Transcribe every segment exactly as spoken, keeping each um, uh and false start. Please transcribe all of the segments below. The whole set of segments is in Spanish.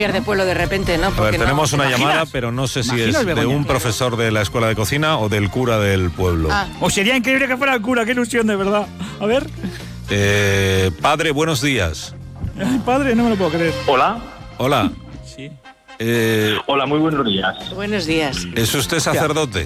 de pueblo de repente, ¿no? A ver, tenemos no, una ¿imaginas? llamada, pero no sé si ¿Imaginas, es de Begoña? un profesor de la escuela de cocina o del cura del pueblo. Ah. O sería increíble que fuera el cura, qué ilusión, de verdad. A ver. Eh, padre, buenos días. Ay, padre, no me lo puedo creer. Hola. Hola. Sí. Eh, Hola, muy buenos días. Buenos días. ¿Es usted sacerdote?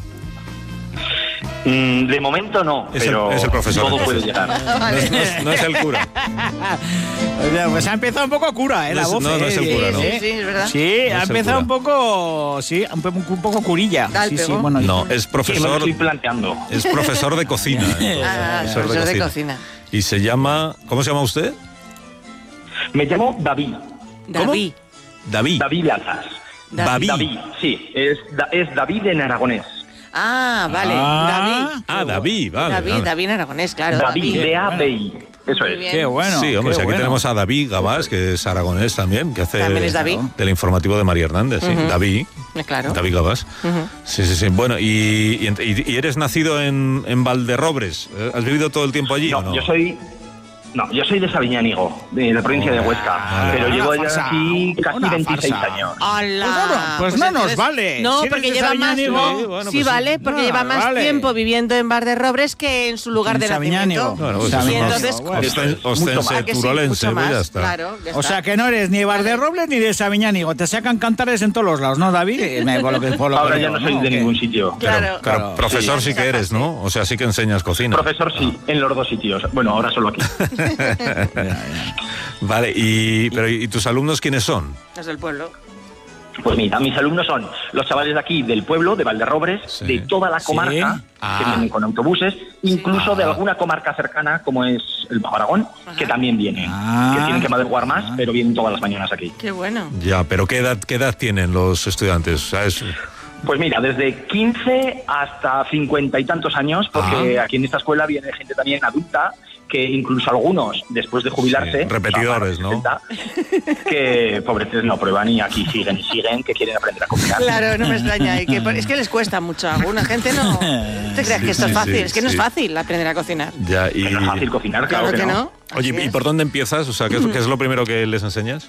Mm, de momento no, Es el- pero es el profesor, todo entonces. puede llegar. No es, no es- no es el cura. Pues ha empezado un poco cura, ¿eh? No La es- voz. no, no es el eh, cura, ¿no? Sí, eh. sí, es verdad. Sí, No ha es el empezado cura. un poco, sí, un, po- un poco curilla. Tal Sí, sí, pegó. bueno. No, es Sí, me lo profesor, estoy planteando. es profesor de cocina. ¿eh? Ah, profesor de cocina. Y se llama, ¿cómo se llama usted? Me llamo David. David. David. David Lazas. David. David, sí, es, da- es David en aragonés. Ah, vale. Ah. David. Ah, David, vale. David, vale. David aragonés, claro. David, David. D A B I. Eso Muy es. bien. Qué bueno. Sí, hombre, qué si aquí bueno. tenemos a David Gabás, que es aragonés también, que hace También es David. del informativo de María Hernández, sí. Ujú. David. Eh, Claro. David Gabás. Ujú. Sí, sí, sí. Bueno, y, y, y- y eres nacido en, en Valderrobres. ¿Eh? ¿Has vivido todo el tiempo allí No, o no? yo soy... No, yo soy de Sabiñánigo, de la provincia de Huesca, Ah, pero una llevo ya farsa, aquí casi una veintiséis farsa. años. ¡Hala! Pues no, no, pues no nos entonces- vale. No, Si eres porque de lleva más. Sabiñánigo, Sí, bueno, sí, pues vale, porque no, lleva más vale. tiempo viviendo en Valderrobres que en su lugar En de Sabiñánigo. nacimiento. Bueno, pues y eso Sabiñánigo, no- entonces, bueno. Osten- Mucho más. Ostense ¿a que sí? turolense, Mucho pues ya más, está. claro, ya O está. sea que no eres ni de Valderrobles ni de Sabiñánigo. Te sacan cantares en todos los lados, ¿no, David? Eh, me- Por lo que, por lo Ahora que ya veo, no soy de ¿O qué? ningún sitio. Claro, Claro. claro, Claro. profesor sí, Sí. que eres, ¿no? O sea, sí que enseñas cocina. Profesor sí, en los dos sitios. Bueno, ahora solo aquí. Vale, y, pero, ¿y tus alumnos quiénes son? Los del pueblo. Pues mira, mis alumnos son los chavales de aquí, del pueblo, de Valderrobres, Sí. de toda la Sí. comarca, Ah. que vienen con autobuses, incluso Ah. de alguna comarca cercana, como es el Bajo Aragón, Ajá. que también vienen. Ah. Que tienen que madrugar más, pero vienen todas las mañanas aquí. Qué bueno. Ya, pero ¿qué edad, qué edad tienen los estudiantes? O sea, es- Pues mira, desde quince hasta cincuenta y tantos años, porque Ah. aquí en esta escuela viene gente también adulta, que incluso algunos, después de jubilarse, Sí, repetidores, o sea, ¿no? sesenta, que pobretes no prueban y aquí siguen y siguen, que quieren aprender a cocinar. Claro, no me extraña. Y que, es que les cuesta mucho. A alguna gente no. ¿Te creas Sí, que esto sí, es fácil? sí, es que no sí. es fácil aprender a cocinar. ya, y, Que no es fácil cocinar, claro, Claro que, que no. no. Oye, Así ¿y es. por dónde empiezas? O sea, ¿qué es, qué es lo primero que les enseñas?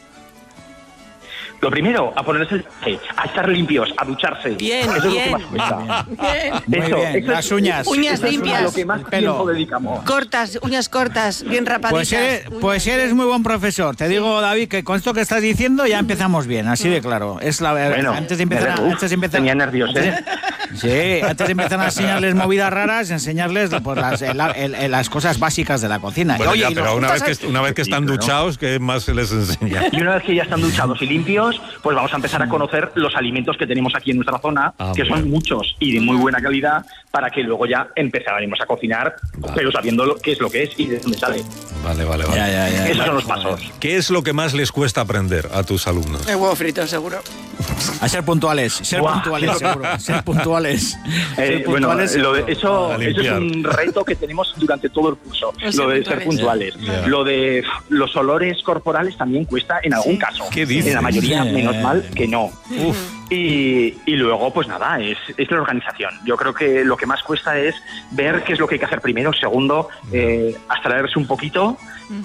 Lo primero, a ponerse el traje, a estar limpios, a ducharse. Bien, Eso bien. es lo que más cuesta. Bien. Muy Eso, bien, eso las es- uñas. Uñas eso es limpias. lo que más El pelo. tiempo dedicamos. Cortas, uñas cortas, bien rapaditas. Pues eres, Uñas pues bien. eres muy buen profesor. Te digo, David, que con esto que estás diciendo ya empezamos bien, así de claro. Es la Bueno, antes de empezar, a- uf, antes de empezar, tenía nervios, ¿eh? Sí, antes de empezar a enseñarles movidas raras, enseñarles pues, las, el- el- el- las cosas básicas de la cocina. Bueno, Oye, ya, y pero los una vez, juntas que, una vez que están Sí, ¿no? duchados, ¿qué más se les enseña? Y una vez que ya están duchados y limpios, pues vamos a empezar a conocer los alimentos que tenemos aquí en nuestra zona, Ah, que muy son bien. muchos y de muy buena calidad, para que luego ya empezaremos a cocinar, Vale. pero sabiendo lo, qué es lo que es y de dónde sale. Vale, vale, vale. Ya, ya, ya. Esos son los pasos. ¿Qué es lo que más les cuesta aprender a tus alumnos? El huevo frito, seguro. A ser puntuales, ser Buah. puntuales, seguro. Ser puntuales. Eh, Ser bueno, puntuales. lo de- eso, A eso es limpiar. un reto que tenemos durante todo el curso, El lo de ser ser puntuales. Ya, ya. Lo de pf, los olores corporales también cuesta en algún caso. ¿Qué dices? En la mayoría, Sí. menos mal que no. Uf, Y, y luego, pues nada, es, es la organización. Yo creo que lo que más cuesta es ver qué es lo que hay que hacer primero, segundo, eh, abstraerse un poquito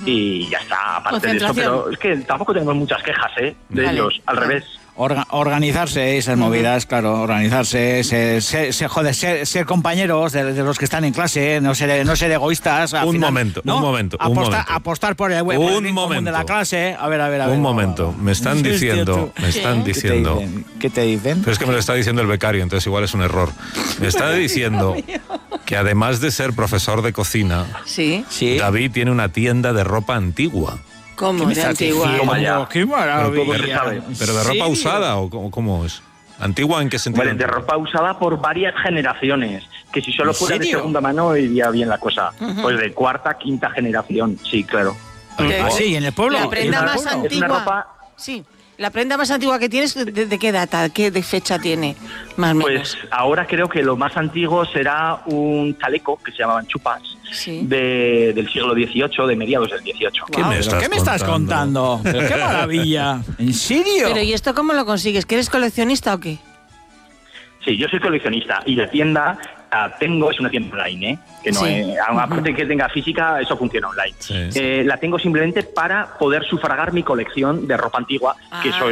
y ya está, aparte de eso. Concentración. Pero es que tampoco tenemos muchas quejas, ¿eh? De Vale, ellos, al vale. revés. Orga- organizarse, esas movidas, claro, organizarse, ser, ser, ser- joder, ser, ser compañeros de, de los que están en clase, no ser, no ser egoístas. al Un final, momento, ¿no? un momento, un Apostar, momento. apostar por el, por el Un bien común momento. de la clase. A ver, a ver, a ver. un va, va, momento, va. me están Hostia, diciendo, tú. me están ¿Qué? ¿Qué te diciendo... dicen? ¿Qué te dicen? Pero es que me lo está diciendo el becario, entonces igual es un error. Me está diciendo que además de ser profesor de cocina, Sí. Sí. David tiene una tienda de ropa antigua. ¿Cómo? ¿Qué me De estás antigua. diciendo? Toma ya. ¡Qué maravilla! Pero todo se sabe. ¿Pero de ropa ¿Sí? usada o cómo, cómo es? ¿Antigua en qué sentido? Vale, de ropa usada por varias generaciones, que si solo ¿En fuera de serio? segunda mano iría bien la cosa. Pues de cuarta, quinta generación, sí, claro. Ah, sí, en el pueblo. La prenda ¿En el más pueblo? Es una antigua. ropa- Sí. La prenda más antigua que tienes, ¿de, de qué data? ¿Qué de fecha tiene? Más o menos. Pues ahora creo que lo más antiguo será un chaleco que se llamaban chupas Sí. de, del siglo dieciocho, de mediados del dieciocho. ¿Qué me ¿Pero estás qué me estás contando? ¿Pero qué maravilla! ¿En serio? Pero ¿y esto cómo lo consigues? ¿Que eres coleccionista o qué? Sí, yo soy coleccionista y la tienda la tengo, es una tienda online, ¿eh? Que no Sí. es- aparte de que tenga física, eso funciona online. Sí. Eh, la tengo simplemente para poder sufragar mi colección de ropa antigua, que Ah. eso